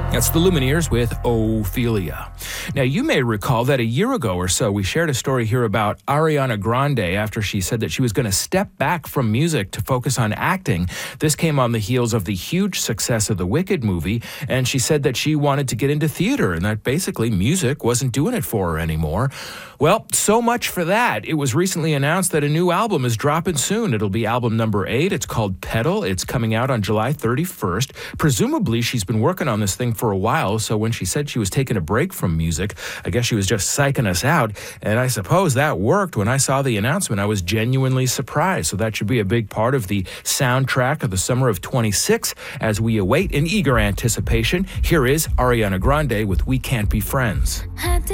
That's the Lumineers with Ophelia. Now, you may recall that a year ago or so, we shared a story here about Ariana Grande after she said that she was going to step back from music to focus on acting. This came on the heels of the huge success of the Wicked movie, and she said that she wanted to get into theater and that basically music wasn't doing it for her anymore. Well, so much for that. It was recently announced that a new album is dropping soon. It'll be album number 8. It's called Pedal. It's coming out on July 31st. Presumably, she's been working on this thing for a while, so when she said she was taking a break from music, I guess she was just psyching us out, and I suppose that worked. When I saw the announcement, I was genuinely surprised, so that should be a big part of the soundtrack of the summer of 26 as we await in eager anticipation. Here is Ariana Grande with We Can't Be Friends.